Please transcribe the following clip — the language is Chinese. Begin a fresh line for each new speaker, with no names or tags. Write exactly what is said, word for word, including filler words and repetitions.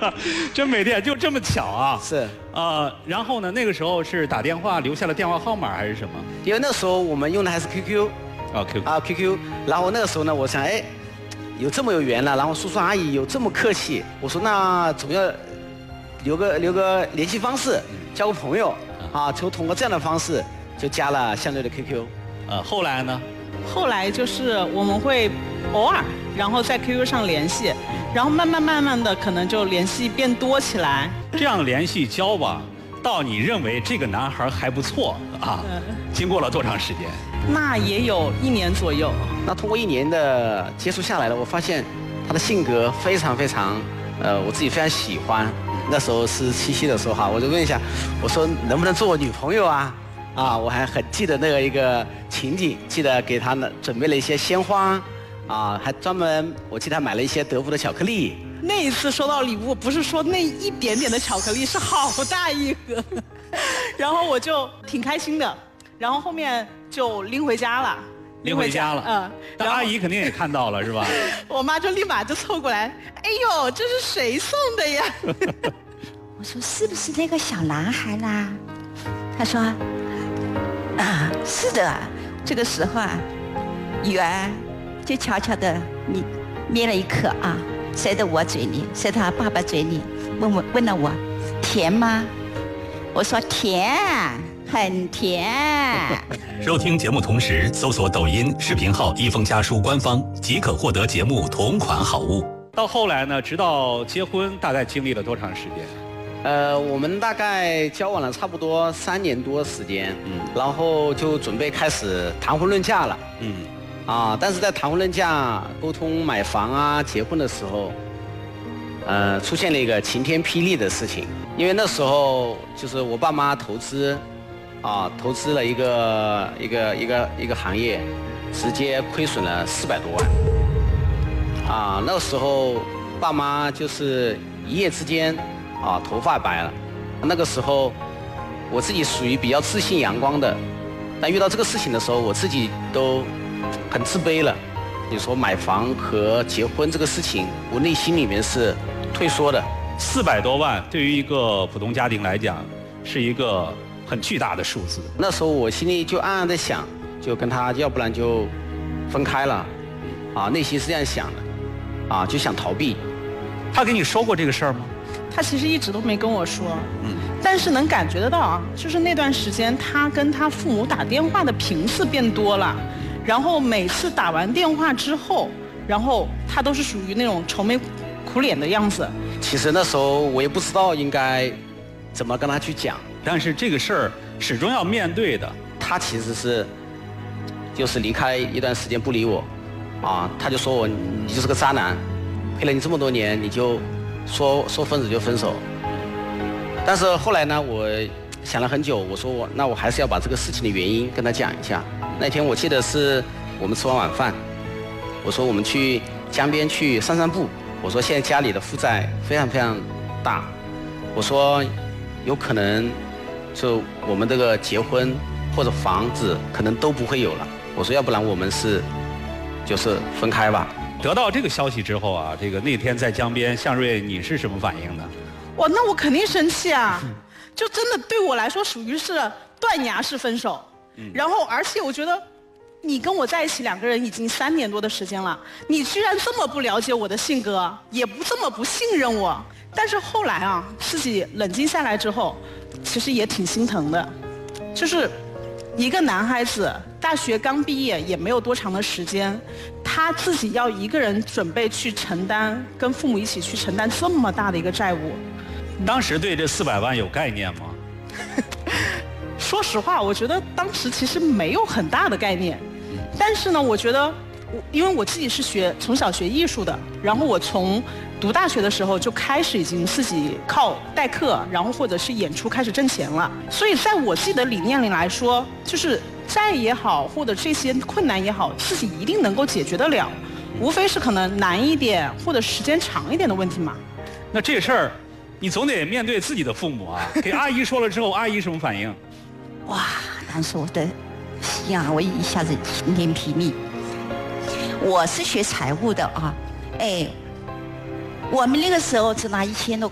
真没电，就这么巧啊！
是。
呃，然后呢，那个时候是打电话留下了电话号码还是什么？
因为那时候我们用的还是 Q Q。
啊 ，Q Q
啊 Q Q。然后那个时候呢，我想，哎，有这么有缘了，然后叔叔阿姨有这么客气，我说那总要留个留个联系方式，交个朋友啊，就通过这样的方式就加了相对的 Q Q。
呃，后来呢？
后来就是我们会偶尔，然后在 Q Q 上联系，然后慢慢慢慢的可能就联系变多起来。
这样联系交往，到你认为这个男孩还不错啊，经过了多长时间？
那也有一年左右。
那通过一年的接触下来了，我发现他的性格非常非常，呃，我自己非常喜欢。那时候是七夕的时候哈，我就问一下，我说能不能做我女朋友啊？啊，我还很记得那个一个情景，记得给他呢准备了一些鲜花，啊，还专门我记得还买了一些德芙的巧克力。
那一次收到礼物，不是说那一点点的巧克力，是好大一盒，然后我就挺开心的，然后后面就拎回家了。
拎回家了，
嗯，
但阿姨肯定也看到了，是吧？
我妈就立马就凑过来，哎呦，这是谁送的呀？
我说是不是那个小男孩啦？他说啊，是的。这个时候啊，雨儿就悄悄的你捏了一颗啊，塞到我嘴里，塞到他爸爸嘴里，问我问了我，甜吗？我说甜。很甜。
收听节目同时搜索抖音视频号一封家书官方即可获得节目同款好物。
到后来呢，直到结婚大概经历了多长时间？
呃，我们大概交往了差不多三年多时间，嗯，然后就准备开始谈婚论嫁了，嗯，啊，但是在谈婚论嫁、沟通买房啊、结婚的时候，呃，出现了一个晴天霹雳的事情，因为那时候就是我爸妈投资。啊，投资了一个一个一个一个行业，直接亏损了四百多万。啊，那个时候爸妈就是一夜之间啊头发白了。那个时候我自己属于比较自信阳光的，但遇到这个事情的时候，我自己都很自卑了。你说买房和结婚这个事情，我内心里面是退缩的。
四百多万对于一个普通家庭来讲，是一个很巨大的数字。
那时候我心里就暗暗的想，就跟他要不然就分开了，啊，内心是这样想的，啊，就想逃避。
他跟你说过这个事儿吗？
他其实一直都没跟我说，嗯，但是能感觉得到啊，就是那段时间他跟他父母打电话的频次变多了，然后每次打完电话之后，然后他都是属于那种愁眉苦脸的样子。
其实那时候我也不知道应该怎么跟他去讲。
但是这个事儿始终要面对的。
他其实是，就是离开一段时间不理我，啊，他就说我你就是个渣男，陪了你这么多年，你就说说分手就分手。但是后来呢，我想了很久，我说我那我还是要把这个事情的原因跟他讲一下。那天我记得是我们吃完晚饭，我说我们去江边去散散步。我说现在家里的负债非常非常大，我说有可能。就我们这个结婚或者房子可能都不会有了。我说要不然我们是就是分开吧。
得到这个消息之后啊，这个那天在江边，向瑞你是什么反应呢？
哇，那我肯定生气啊！就真的对我来说属于是断崖式分手。嗯、然后而且我觉得你跟我在一起两个人已经三年多的时间了，你居然这么不了解我的性格，也不这么不信任我。但是后来啊，自己冷静下来之后。其实也挺心疼的，就是一个男孩子大学刚毕业也没有多长的时间，他自己要一个人准备去承担，跟父母一起去承担这么大的一个债务。
当时对这四百万有概念吗？
说实话，我觉得当时其实没有很大的概念，但是呢，我觉得我因为我自己是学从小学艺术的，然后我从读大学的时候就开始已经自己靠代课，然后或者是演出开始挣钱了。所以在我自己的理念里来说，就是债也好，或者这些困难也好，自己一定能够解决得了，无非是可能难一点或者时间长一点的问题嘛。
那这事儿，你总得面对自己的父母啊。给阿姨说了之后，阿姨什么反应？
哇，当时我的心啊，我一下子晴天霹雳。我是学财务的啊，哎。我们那个时候只拿一千多